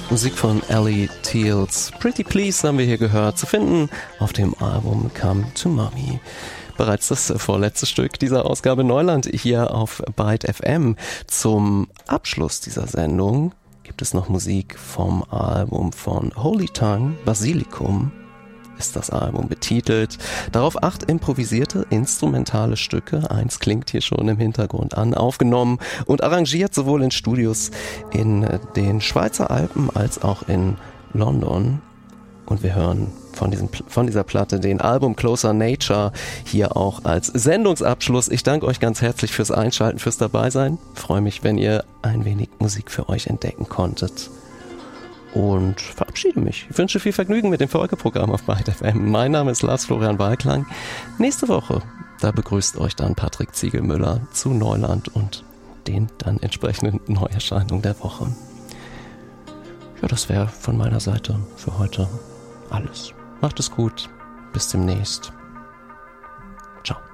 Musik von Ellie Teals. Pretty Please haben wir hier gehört, zu finden auf dem Album Come to Mommy. Bereits das vorletzte Stück dieser Ausgabe Neuland hier auf Byte FM. Zum Abschluss dieser Sendung gibt es noch Musik vom Album von Holy Tongue, Basilikum ist das Album betitelt. Darauf 8 improvisierte instrumentale Stücke, eins klingt hier schon im Hintergrund an, aufgenommen und arrangiert sowohl in Studios in den Schweizer Alpen als auch in London. Und wir hören von dieser Platte den Album Closer Nature hier auch als Sendungsabschluss. Ich danke euch ganz herzlich fürs Einschalten, fürs Dabeisein. Freue mich, wenn ihr ein wenig Musik für euch entdecken konntet. Und verabschiede mich. Ich wünsche viel Vergnügen mit dem Folgeprogramm auf Byte FM. Mein Name ist Lars Florian Balklang. Nächste Woche, da begrüßt euch dann Patrick Ziegelmüller zu Neuland und den dann entsprechenden Neuerscheinungen der Woche. Ja, das wäre von meiner Seite für heute alles. Macht es gut. Bis demnächst. Ciao.